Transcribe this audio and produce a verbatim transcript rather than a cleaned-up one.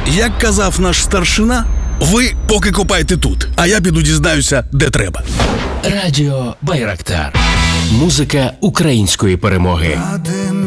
Як казав наш старшина, ви поки копайте тут, а я піду дізнаюся, де треба. Радіо Байрактар. Музика української перемоги.